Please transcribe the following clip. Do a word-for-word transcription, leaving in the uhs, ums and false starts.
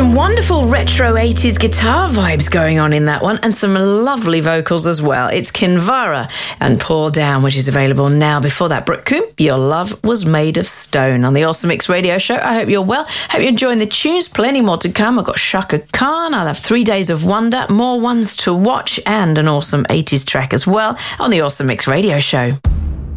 Some wonderful retro eighties guitar vibes going on in that one, and some lovely vocals as well. It's Kinvara and Pour Down, which is available now. Before that, Brooke Coombe, Your Love Was Made of Stone on the Awesome Mix Radio Show. I hope you're well. Hope you're enjoying the tunes. Plenty more to come. I've got Shaka Khan. I'll have Three Days of Wonder, more ones to watch, and an awesome eighties track as well on the Awesome Mix Radio Show.